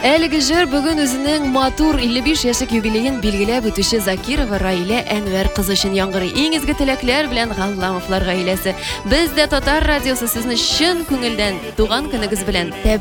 Әлеге җыр бүген үзенең матур 55 яшьлек юбилеен билгеләп үтүче Закирова Раилә Әнвәр кызы өчен яңгырый. Иң изге теләкләр белән Галламовлар гаиләсе. Без дә Татар радиосы сезне чын күңелдән туган көнегез белән тәбрик